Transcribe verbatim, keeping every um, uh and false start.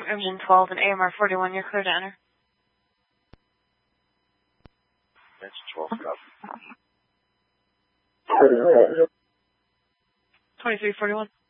Engine twelve and A M R forty-one, you're clear to enter. Engine twelve, copy. twenty-three forty-one.